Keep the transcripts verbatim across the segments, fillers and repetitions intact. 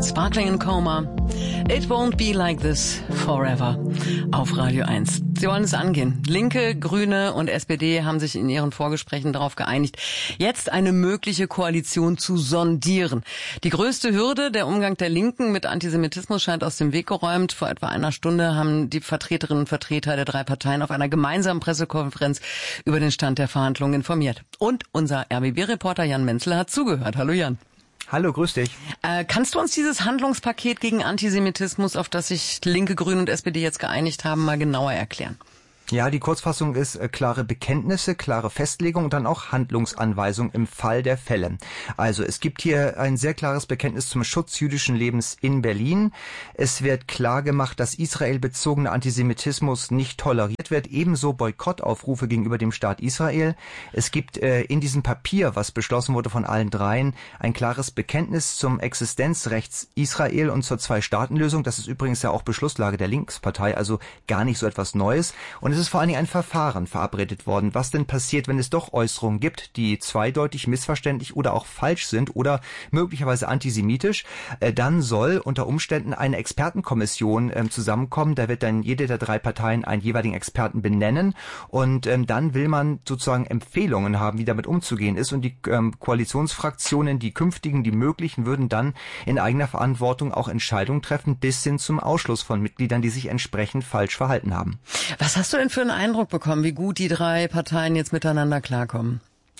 Sparkling in Coma. It won't be like this forever. Auf Radio eins. Sie wollen es angehen. Linke, Grüne und S P D haben sich in ihren Vorgesprächen darauf geeinigt, jetzt eine mögliche Koalition zu sondieren. Die größte Hürde, der Umgang der Linken mit Antisemitismus, scheint aus dem Weg geräumt. Vor etwa einer Stunde haben die Vertreterinnen und Vertreter der drei Parteien auf einer gemeinsamen Pressekonferenz über den Stand der Verhandlungen informiert. Und unser R B B-Reporter Jan Menzel hat zugehört. Hallo Jan. Hallo, grüß dich. Äh, kannst du uns dieses Handlungspaket gegen Antisemitismus, auf das sich Linke, Grüne und S P D jetzt geeinigt haben, mal genauer erklären? Ja, die Kurzfassung ist äh, klare Bekenntnisse, klare Festlegung und dann auch Handlungsanweisung im Fall der Fälle. Also es gibt hier ein sehr klares Bekenntnis zum Schutz jüdischen Lebens in Berlin. Es wird klar gemacht, dass israelbezogener Antisemitismus nicht toleriert wird, ebenso Boykottaufrufe gegenüber dem Staat Israel. Es gibt äh, in diesem Papier, was beschlossen wurde von allen dreien, ein klares Bekenntnis zum Existenzrechts Israel und zur Zwei-Staaten-Lösung. Das ist übrigens ja auch Beschlusslage der Linkspartei, also gar nicht so etwas Neues. Und es ist vor allen Dingen ein Verfahren verabredet worden. Was denn passiert, wenn es doch Äußerungen gibt, die zweideutig, missverständlich oder auch falsch sind oder möglicherweise antisemitisch? Äh, dann soll unter Umständen eine Expertenkommission äh, zusammenkommen. Da wird dann jede der drei Parteien einen jeweiligen Experten benennen. Und ähm, dann will man sozusagen Empfehlungen haben, wie damit umzugehen ist. Und die ähm, Koalitionsfraktionen, die künftigen, die möglichen, würden dann in eigener Verantwortung auch Entscheidungen treffen, bis hin zum Ausschluss von Mitgliedern, die sich entsprechend falsch verhalten haben. Was hast du denn für einen Eindruck bekommen, wie gut die drei Parteien jetzt miteinander klarkommen?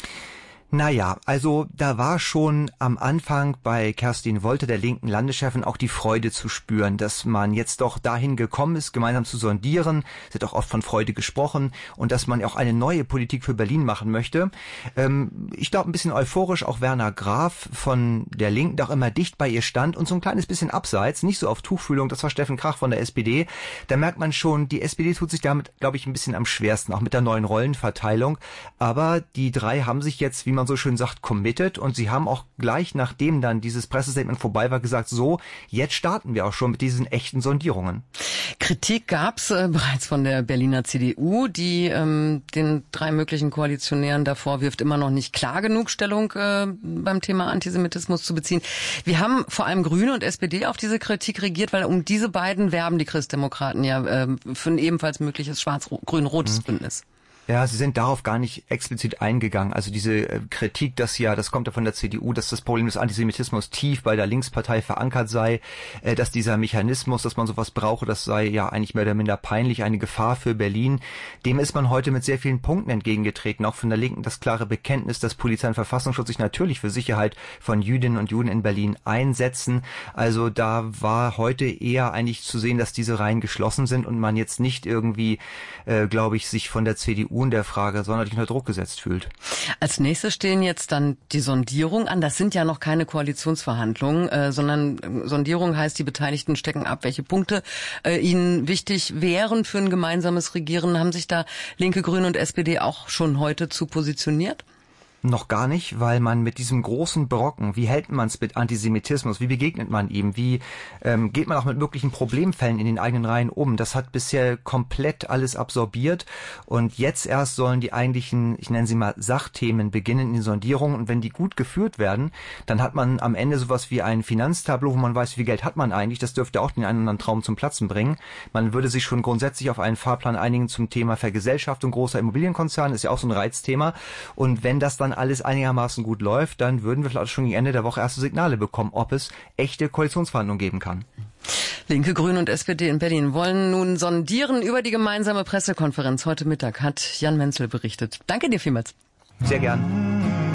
Naja, also da war schon am Anfang bei Kerstin Wolter, der linken Landeschefin, auch die Freude zu spüren, dass man jetzt doch dahin gekommen ist, gemeinsam zu sondieren. Es wird auch oft von Freude gesprochen und dass man auch eine neue Politik für Berlin machen möchte. Ähm, ich glaube, ein bisschen euphorisch auch Werner Graf von der Linken, der auch immer dicht bei ihr stand und so ein kleines bisschen abseits, nicht so auf Tuchfühlung, das war Steffen Krach von der S P D. Da merkt man schon, die S P D tut sich damit, glaube ich, ein bisschen am schwersten, auch mit der neuen Rollenverteilung. Aber die drei haben sich jetzt, wie man so schön sagt, committed und sie haben auch gleich, nachdem dann dieses Pressestatement vorbei war, gesagt, so, jetzt starten wir auch schon mit diesen echten Sondierungen. Kritik gab's äh, bereits von der Berliner C D U, die ähm, den drei möglichen Koalitionären davor wirft, immer noch nicht klar genug Stellung äh, beim Thema Antisemitismus zu beziehen. Wir haben vor allem Grüne und S P D auf diese Kritik reagiert, weil um diese beiden werben die Christdemokraten ja äh, für ein ebenfalls mögliches schwarz-grün-rotes mhm. Bündnis. Ja, sie sind darauf gar nicht explizit eingegangen. Also diese äh, Kritik, dass ja, das kommt ja von der C D U, dass das Problem des Antisemitismus tief bei der Linkspartei verankert sei, äh, dass dieser Mechanismus, dass man sowas brauche, das sei ja eigentlich mehr oder minder peinlich, eine Gefahr für Berlin. Dem ist man heute mit sehr vielen Punkten entgegengetreten, auch von der Linken das klare Bekenntnis, dass Polizei und Verfassungsschutz sich natürlich für Sicherheit von Jüdinnen und Juden in Berlin einsetzen. Also da war heute eher eigentlich zu sehen, dass diese Reihen geschlossen sind und man jetzt nicht irgendwie, äh, glaube ich, sich von der C D U in der Frage sonderlich unter Druck gesetzt fühlt. Als nächstes stehen jetzt dann die Sondierungen an. Das sind ja noch keine Koalitionsverhandlungen, äh, sondern äh, Sondierung heißt, die Beteiligten stecken ab, welche Punkte äh, ihnen wichtig wären für ein gemeinsames Regieren. Haben sich da Linke, Grüne und S P D auch schon heute zu positioniert? Noch gar nicht, weil man mit diesem großen Brocken, wie hält man es mit Antisemitismus, wie begegnet man ihm, wie ähm, geht man auch mit möglichen Problemfällen in den eigenen Reihen um, das hat bisher komplett alles absorbiert und jetzt erst sollen die eigentlichen, ich nenne sie mal Sachthemen beginnen in den Sondierungen und wenn die gut geführt werden, dann hat man am Ende sowas wie ein Finanztableau, wo man weiß, wie viel Geld hat man eigentlich, das dürfte auch den einen oder anderen Traum zum Platzen bringen. Man würde sich schon grundsätzlich auf einen Fahrplan einigen zum Thema Vergesellschaftung großer Immobilienkonzerne, ist ja auch so ein Reizthema und wenn das dann alles einigermaßen gut läuft, dann würden wir vielleicht schon gegen Ende der Woche erste Signale bekommen, ob es echte Koalitionsverhandlungen geben kann. Linke, Grüne und S P D in Berlin wollen nun sondieren über die gemeinsame Pressekonferenz. Heute Mittag hat Jan Menzel berichtet. Danke dir vielmals. Sehr gern.